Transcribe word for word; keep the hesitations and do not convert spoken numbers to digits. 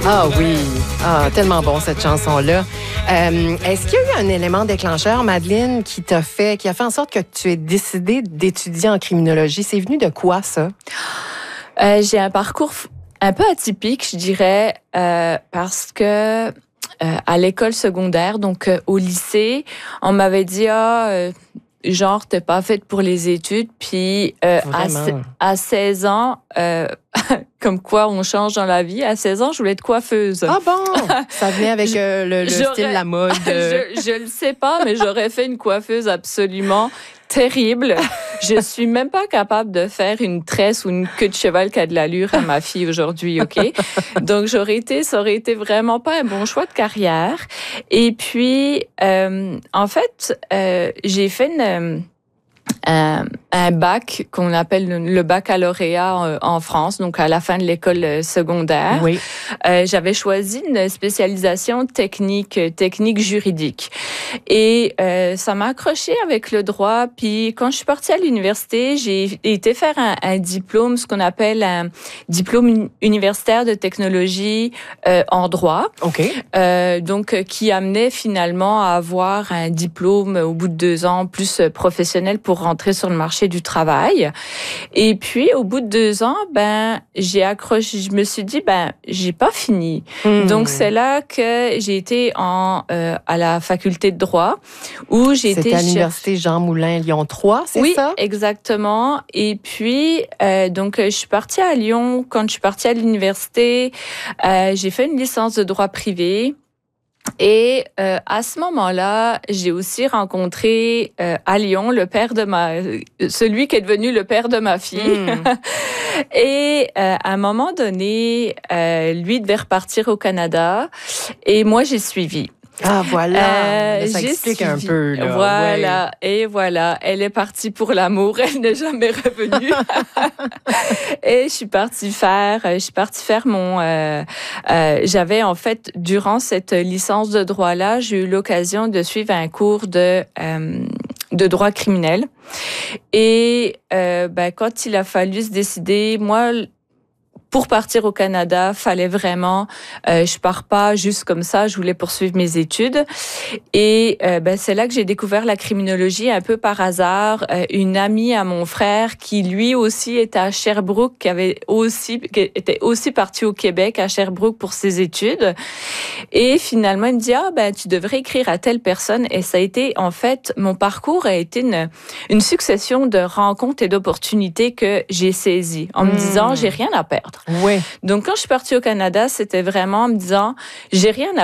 Ah oui, ah, tellement bon cette chanson-là. Euh, est-ce qu'il y a eu un élément déclencheur, Madeleine, qui t'a fait, qui a fait en sorte que tu aies décidé d'étudier en criminologie? C'est venu de quoi, ça? Euh, j'ai un parcours un peu atypique, je dirais, euh, parce que euh, à l'école secondaire, donc euh, au lycée, on m'avait dit ah. Euh, genre, t'es pas faite pour les études. Puis, euh, à, à seize ans, euh, comme quoi on change dans la vie, à seize ans, je voulais être coiffeuse. Ah bon? Ça venait avec euh, le, le style, la mode. je, je le sais pas, mais j'aurais fait une coiffeuse absolument terrible. Je suis même pas capable de faire une tresse ou une queue de cheval qui a de l'allure à ma fille aujourd'hui, OK? Donc, j'aurais été, ça aurait été vraiment pas un bon choix de carrière. Et puis, euh, en fait, euh, j'ai fait une... Un, un bac qu'on appelle le baccalauréat en France, donc à la fin de l'école secondaire. Oui. Euh, j'avais choisi une spécialisation technique, technique juridique. Et euh, ça m'a accroché avec le droit. Puis quand je suis partie à l'université, j'ai été faire un, un diplôme, ce qu'on appelle un diplôme universitaire de technologie euh, en droit. OK. Euh, donc, qui amenait finalement à avoir un diplôme au bout de deux ans plus professionnel pour rentrer sur le marché du travail. Et puis, au bout de deux ans, ben, j'ai accroché, je me suis dit, ben, j'ai pas fini. Mmh. Donc, c'est là que j'ai été en, euh, à la faculté de droit, où j'ai été... C'était à l'université Jean Moulin, Lyon trois, c'est oui, ça? Oui, exactement. Et puis, euh, donc, je suis partie à Lyon. Quand je suis partie à l'université, euh, j'ai fait une licence de droit privé. Et euh, à ce moment-là, j'ai aussi rencontré euh, à Lyon le père de ma, celui qui est devenu le père de ma fille. Mm. Et euh, à un moment donné, euh, lui devait repartir au Canada et moi j'ai suivi. Ah voilà, euh, ça explique suivi. un peu. Là. Voilà, ouais. Et voilà, elle est partie pour l'amour, elle n'est jamais revenue. Et je suis partie faire, je suis partie faire mon. Euh, euh, j'avais en fait durant cette licence de droit-là, j'ai eu l'occasion de suivre un cours de euh, de droit criminel. Et euh, ben quand il a fallu se décider, moi. Pour partir au Canada, fallait vraiment, euh, je pars pas juste comme ça, je voulais poursuivre mes études. Et euh, ben c'est là que j'ai découvert la criminologie un peu par hasard. Euh, une amie à mon frère qui lui aussi était à Sherbrooke, qui avait aussi, qui était aussi parti au Québec à Sherbrooke pour ses études. Et finalement, il me dit ah ben tu devrais écrire à telle personne. Et ça a été en fait mon parcours a été une une succession de rencontres et d'opportunités que j'ai saisies en mmh. me disant j'ai rien à perdre. Ouais. Donc, quand je suis partie au Canada, c'était vraiment en me disant, j'ai rien à